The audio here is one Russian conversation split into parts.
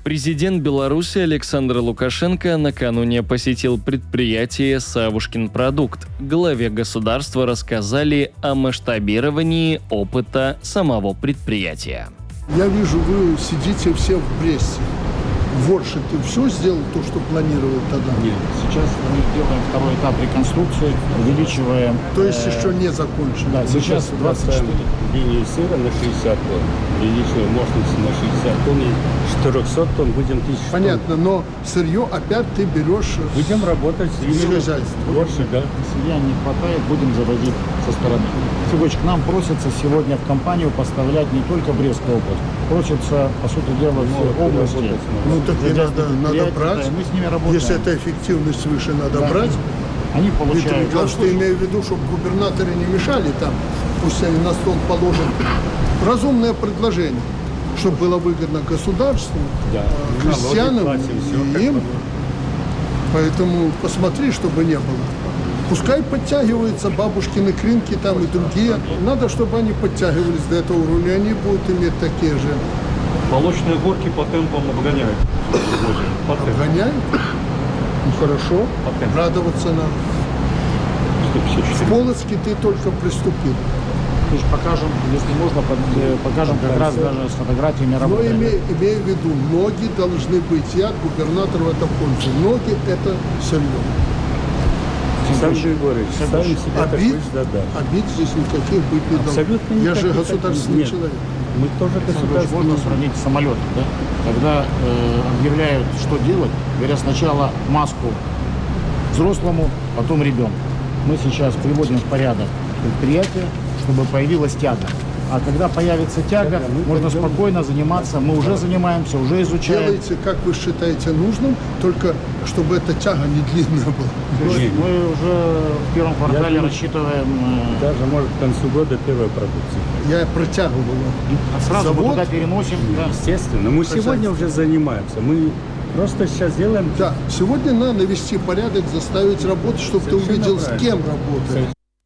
Президент Беларуси Александр Лукашенко накануне посетил предприятие «Савушкин продукт». Главе государства рассказали о масштабировании опыта самого предприятия. Я вижу, вы сидите все в Бресте. Ворши, ты все сделал то, что планировал тогда? Нет, сейчас мы делаем второй этап реконструкции, увеличиваем... То есть еще не закончено? Да, сейчас 24. Линию сыра на 60 тонн, увеличиваем мощность на 60 тонн, и 400 тонн будем 1000 тонн. Понятно, но сырье опять ты берешь... Будем работать с хозяйством. Ворши, да. Сырья не хватает, будем заводить со стороны. Сегодня к нам просятся сегодня в компанию поставлять не только Брестская область, просятся, по сути дела, все области. Ну так и надо брать. Мы с ними работаем. Если эта эффективность выше, надо брать. Они получают... Что имею в виду, чтобы губернаторы не мешали там, пусть они на стол положат разумное предложение, чтобы было выгодно государству, крестьянам и им. Поэтому посмотри, чтобы не было. Пускай подтягиваются бабушкины кринки там и другие. Надо, чтобы они подтягивались до этого уровня, они будут иметь такие же. Молочные горки по темпам обгоняют. Обгоняют? Ну хорошо, радоваться надо. В Полоцке ты только приступил. То есть покажем, если можно, покажем как раз даже с фотографиями работы. Но имею в виду, ноги должны быть. Я губернатор в этом пользу. Ноги – это сырье. Обид здесь никаких быть не должно. Я же государственный человек. Мы тоже государственный. Можно сравнить самолет, да? Когда объявляют, что делать, говорят сначала маску взрослому, потом ребенку. Мы сейчас приводим в порядок предприятие, чтобы появилась тяга. А когда появится тяга, можно спокойно заниматься. Мы уже занимаемся, уже изучаем. Делайте, как вы считаете нужным, только чтобы эта тяга не длинная была. Мы уже в первом квартале рассчитываем... Даже, может, к концу года первая продукция. Я про тягу была. А сразу мы туда переносим. Да. Естественно. Мы сегодня уже занимаемся. Мы просто сейчас делаем... Да, сегодня надо навести порядок, заставить работать, чтобы ты увидел, с кем работать.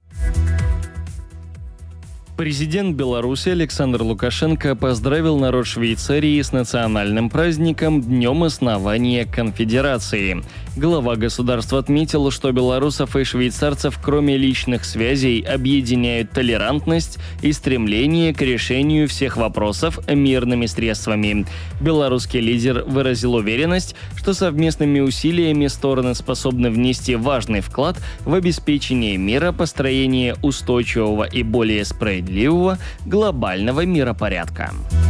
Президент Беларуси Александр Лукашенко поздравил народ Швейцарии с национальным праздником Днем основания Конфедерации. Глава государства отметил, что белорусов и швейцарцев, кроме личных связей, объединяют толерантность и стремление к решению всех вопросов мирными средствами. Белорусский лидер выразил уверенность, что совместными усилиями стороны способны внести важный вклад в обеспечение мира, построение устойчивого и более справедливого глобального миропорядка.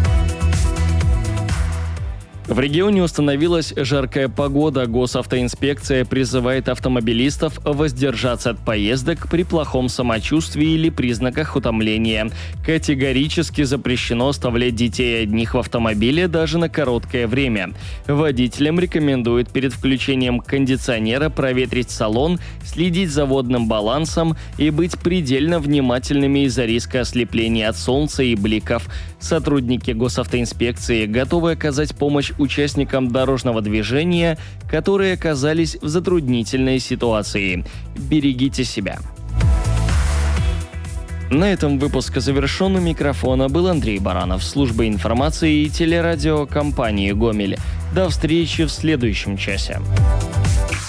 В регионе установилась жаркая погода. Госавтоинспекция призывает автомобилистов воздержаться от поездок при плохом самочувствии или признаках утомления. Категорически запрещено оставлять детей одних в автомобиле даже на короткое время. Водителям рекомендуют перед включением кондиционера проветрить салон, следить за водным балансом и быть предельно внимательными из-за риска ослепления от солнца и бликов. Сотрудники госавтоинспекции готовы оказать помощь участникам дорожного движения, которые оказались в затруднительной ситуации. Берегите себя. На этом выпуск завершен. У микрофона был Андрей Баранов, служба информации и телерадиокомпании «Гомель». До встречи в следующем часе.